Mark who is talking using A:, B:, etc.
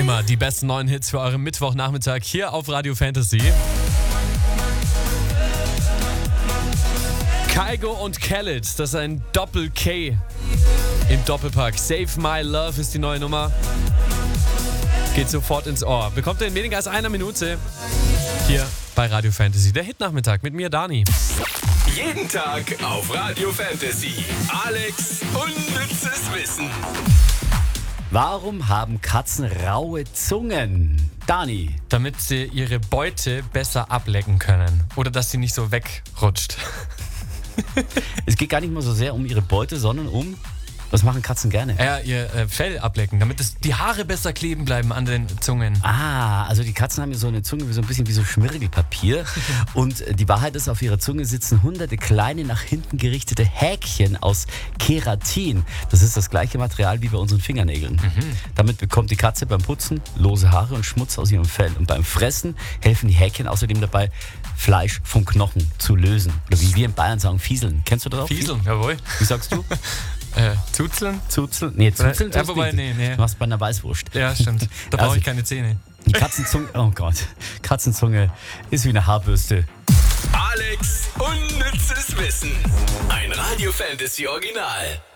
A: Immer die besten neuen Hits für euren Mittwochnachmittag hier auf Radio Fantasy. Kygo und Khaled, das ist ein Doppel-K im Doppelpack. Save My Love ist die neue Nummer. Geht sofort ins Ohr. Bekommt ihr in weniger als einer Minute hier bei Radio Fantasy. Der Hitnachmittag mit mir, Dani.
B: Jeden Tag auf Radio Fantasy. Alex unnützes Wissen.
C: Warum haben Katzen raue Zungen? Dani.
A: Damit sie ihre Beute besser ablecken können. Oder dass sie nicht so wegrutscht.
C: Es geht gar nicht mal so sehr um ihre Beute, sondern um... Was machen Katzen gerne?
A: Ja, ihr Fell ablecken, damit die Haare besser kleben bleiben an den Zungen.
C: Ah, also die Katzen haben ja so eine Zunge so ein bisschen wie so Schmirgelpapier. Und die Wahrheit ist, auf ihrer Zunge sitzen hunderte kleine nach hinten gerichtete Häkchen aus Keratin. Das ist das gleiche Material wie bei unseren Fingernägeln. Damit bekommt die Katze beim Putzen lose Haare und Schmutz aus ihrem Fell. Und beim Fressen helfen die Häkchen außerdem dabei, Fleisch vom Knochen zu lösen. Oder wie wir in Bayern sagen, fieseln. Kennst du das auch?
A: Fieseln, jawohl.
C: Wie sagst du?
A: Zuzeln?
C: Zuzeln? Nee, Zuzeln
A: Ja, wobei, nee.
C: Du machst bei einer Weißwurst.
A: Ja, stimmt. Da brauche
C: Also,
A: ich keine Zähne.
C: Die Katzenzunge, oh Gott, Katzenzunge ist wie eine Haarbürste.
B: Alex unnützes Wissen. Ein Radio Fantasy Original.